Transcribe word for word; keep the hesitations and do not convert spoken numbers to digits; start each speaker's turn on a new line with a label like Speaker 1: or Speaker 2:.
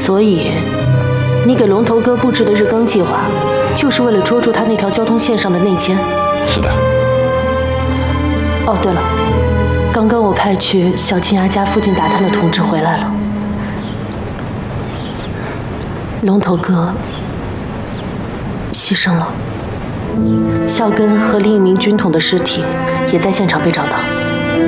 Speaker 1: 所以，你给龙头哥布置的日更计划，就是为了捉住他那条交通线上的内奸。
Speaker 2: 是的。
Speaker 1: 哦，对了，刚刚我派去小青崖家附近打探的同志回来了。龙头哥牺牲了，孝根和另一名军统的尸体也在现场被找到。